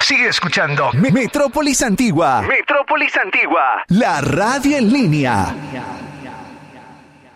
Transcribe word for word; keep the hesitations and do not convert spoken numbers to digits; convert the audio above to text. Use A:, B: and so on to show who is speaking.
A: Sigue escuchando
B: Metrópolis Antigua.
A: Metrópolis Antigua.
B: La radio en línea.